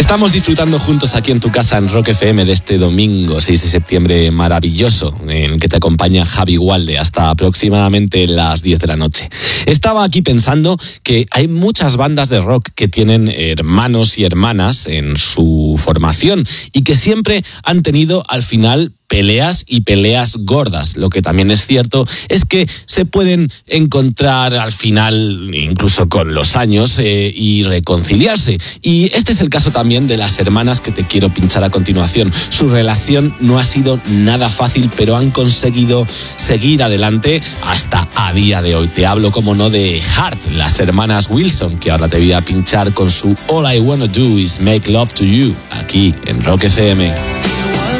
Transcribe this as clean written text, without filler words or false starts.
Estamos disfrutando juntos aquí en tu casa en Rock FM de este domingo 6 de septiembre maravilloso, en el que te acompaña Javi Walde hasta aproximadamente las 10 de la noche. Estaba aquí pensando que hay muchas bandas de rock que tienen hermanos y hermanas en su formación y que siempre han tenido al final peleas y peleas gordas. Lo que también es cierto es que se pueden encontrar al final, incluso con los años, y reconciliarse. Y este es el caso también de las hermanas que te quiero pinchar a continuación. Su relación no ha sido nada fácil, pero han conseguido seguir adelante hasta a día de hoy. Te hablo, como no, de Heart, las hermanas Wilson, que ahora te voy a pinchar con su All I Wanna Do Is Make Love to You, aquí en Rock FM.